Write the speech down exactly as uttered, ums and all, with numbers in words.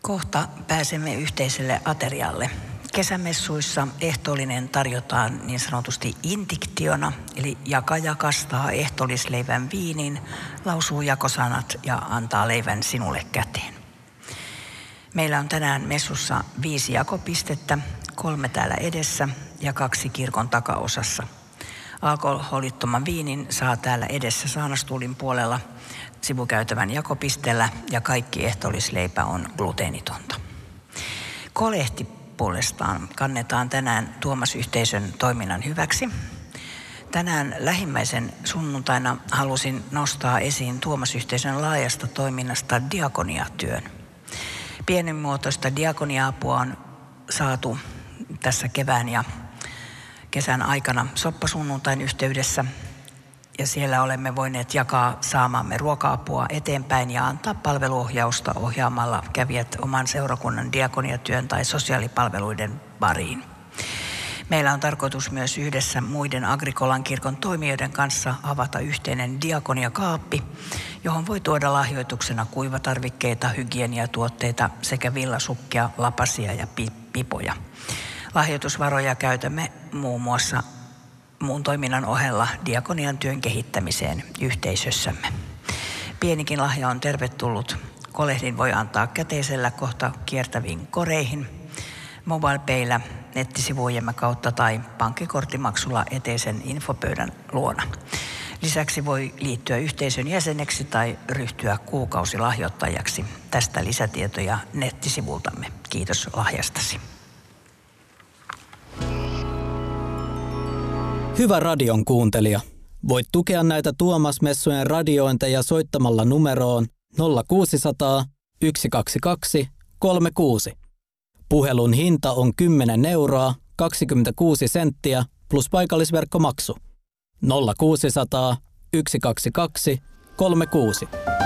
Kohta pääsemme yhteiselle aterialle. Kesämessuissa ehtoollinen tarjotaan niin sanotusti indiktiona, eli jakaja kastaa ehtoollisleivän viinin, lausuu jakosanat ja antaa leivän sinulle käteen. Meillä on tänään messussa viisi jakopistettä, kolme täällä edessä ja kaksi kirkon takaosassa. Alkoholittoman viinin saa täällä edessä saanastuulin puolella sivukäytävän jakopisteellä ja kaikki ehtoollisleipä on gluteenitonta. Kolehti puolestaan kannetaan tänään Tuomas-yhteisön toiminnan hyväksi. Tänään lähimmäisen sunnuntaina halusin nostaa esiin Tuomas-yhteisön laajasta toiminnasta diakoniatyön. Pienimuotoista diakonia-apua on saatu tässä kevään ja kesän aikana soppasunnuntain yhteydessä. Ja siellä olemme voineet jakaa saamamme ruoka-apua eteenpäin ja antaa palveluohjausta ohjaamalla kävijät oman seurakunnan diakoniatyön tai sosiaalipalveluiden pariin. Meillä on tarkoitus myös yhdessä muiden Agrikolan kirkon toimijoiden kanssa avata yhteinen diakoniakaappi, johon voi tuoda lahjoituksena kuivatarvikkeita, hygieniatuotteita sekä villasukkia, lapasia ja pipoja. Lahjoitusvaroja käytämme muun muassa muun toiminnan ohella diakonian työn kehittämiseen yhteisössämme. Pienikin lahja on tervetullut. Kolehdin voi antaa käteisellä kohta kiertäviin koreihin, MobilePayllä, nettisivujemme kautta tai pankkikorttimaksulla eteisen infopöydän luona. Lisäksi voi liittyä yhteisön jäseneksi tai ryhtyä kuukausilahjoittajaksi. Tästä lisätietoja nettisivultamme. Kiitos lahjastasi. Hyvä radion kuuntelija. Voit tukea näitä Tuomas-messujen radiointeja soittamalla numeroon nolla kuusi nolla nolla yksi kaksi kaksi kolme kuusi. Puhelun hinta on kymmenen euroa kaksikymmentäkuusi senttiä plus paikallisverkkomaksu. nolla kuusi nolla nolla yksi kaksi kaksi kolme kuusi.